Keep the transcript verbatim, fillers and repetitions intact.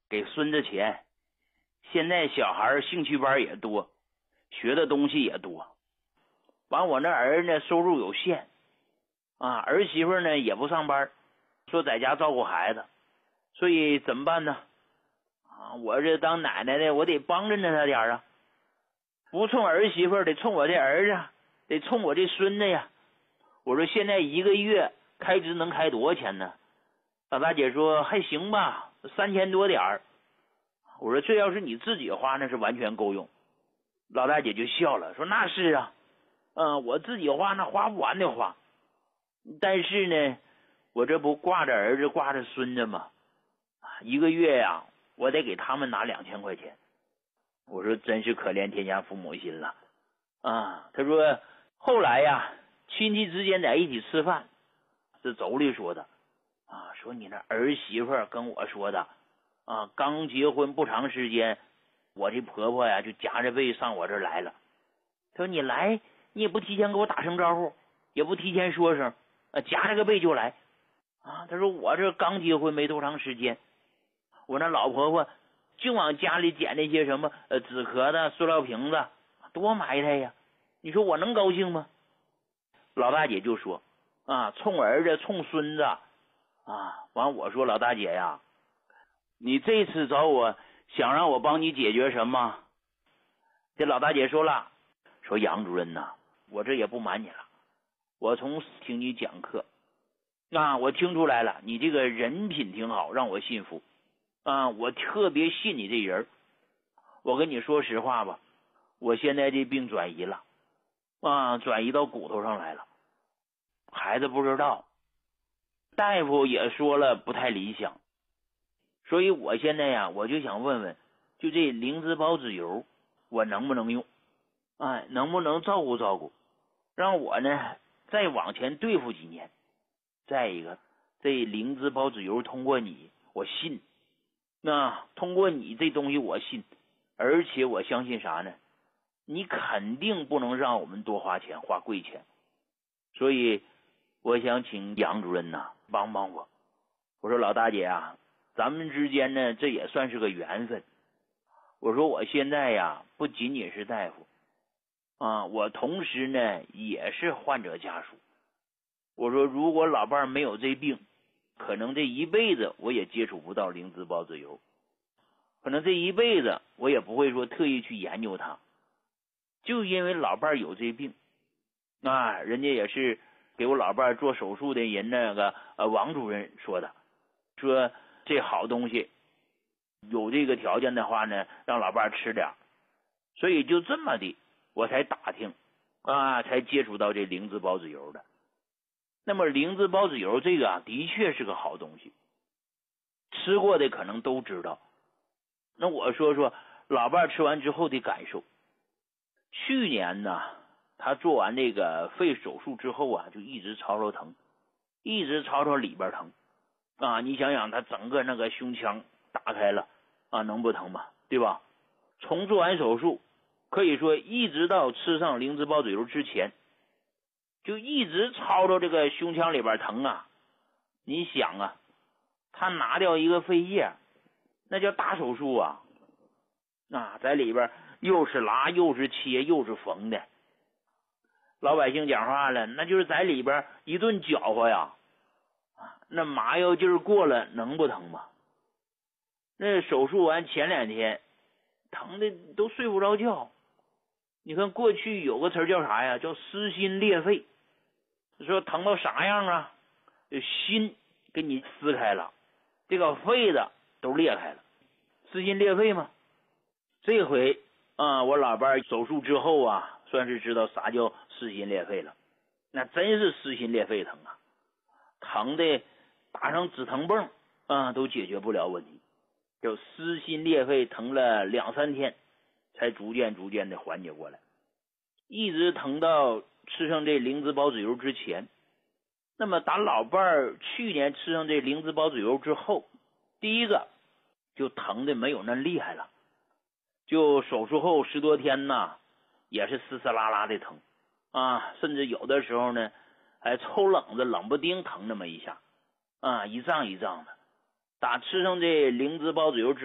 给孙子钱。现在小孩兴趣班也多，学的东西也多。完我那儿呢收入有限啊，儿媳妇呢也不上班，说在家照顾孩子，所以怎么办呢？啊，我这当奶奶的，我得帮着他点啊，不冲儿媳妇得冲我这儿子，得冲我这孙子呀。我说现在一个月开支能开多少钱呢？老大姐说还行吧，三千多点儿。我说这要是你自己花那是完全够用。老大姐就笑了，说那是啊，嗯，我自己花那花不完的花，但是呢，我这不挂着儿子挂着孙子吗？一个月呀，我得给他们拿两千块钱。我说真是可怜天下父母心了啊！他说后来呀，亲戚之间在一起吃饭，是妯娌说的啊，说你那儿媳妇跟我说的啊，刚结婚不长时间，我这婆婆呀就夹着背上我这儿来了。他说你来，你也不提前给我打声招呼，也不提前说声，啊，夹着个背就来啊。他说我这刚结婚没多长时间，我那老婆婆就往家里捡那些什么呃纸壳子、塑料瓶子，多埋汰呀！你说我能高兴吗？老大姐就说啊，冲儿子冲孙子啊。完我说老大姐呀，你这次找我想让我帮你解决什么？这老大姐说了，说杨主任呐，我这也不瞒你了，我从听你讲课啊，我听出来了，你这个人品挺好，让我信服啊，我特别信你这人。我跟你说实话吧，我现在这病转移了啊，转移到骨头上来了。孩子不知道，大夫也说了不太理想，所以我现在呀，我就想问问，就这灵芝孢子油，我能不能用？哎，能不能照顾照顾，让我呢再往前对付几年？再一个，这灵芝孢子油通过你，我信。那通过你这东西我信，而且我相信啥呢？你肯定不能让我们多花钱，花贵钱。所以我想请杨主任呐帮帮我。我说老大姐啊，咱们之间呢这也算是个缘分。我说我现在呀不仅仅是大夫啊，我同时呢也是患者家属。我说如果老伴儿没有这病，可能这一辈子我也接触不到灵芝孢子油，可能这一辈子我也不会说特意去研究它。就因为老伴儿有这病啊，人家也是给我老伴儿做手术的人那个呃王主任说的，说这好东西，有这个条件的话呢，让老伴儿吃点。所以就这么的我才打听啊，才接触到这灵芝孢子油的。那么灵芝孢子油这个啊，的确是个好东西，吃过的可能都知道。那我说说老伴儿吃完之后的感受。去年呢，他做完这个肺手术之后啊，就一直吵吵疼，一直吵吵里边疼啊！你想想，他整个那个胸腔打开了啊，能不疼吗？对吧？从做完手术，可以说一直到吃上灵芝孢子油之前，就一直吵吵这个胸腔里边疼啊！你想啊，他拿掉一个肺叶，那叫大手术啊！啊，在里边又是拉又是切又是缝的，老百姓讲话了，那就是在里边一顿搅和呀，那麻药劲儿过了能不疼吗？那手术完前两天疼的都睡不着觉。你看过去有个词叫啥呀？叫撕心裂肺。说疼到啥样啊？心给你撕开了，这个肺子都裂开了，撕心裂肺嘛。这回啊，我老伴手术之后啊，算是知道啥叫撕心裂肺了。那真是撕心裂肺疼啊，疼的打上止疼泵啊都解决不了问题，就撕心裂肺疼了两三天，才逐渐逐渐的缓解过来，一直疼到吃上这灵芝孢子油之前。那么打老伴儿去年吃上这灵芝孢子油之后，第一个就疼的没有那厉害了，就手术后十多天呢，也是丝丝拉拉的疼啊，甚至有的时候呢，还抽冷子冷不丁疼那么一下啊，一胀一胀的。打吃上这灵芝孢子油之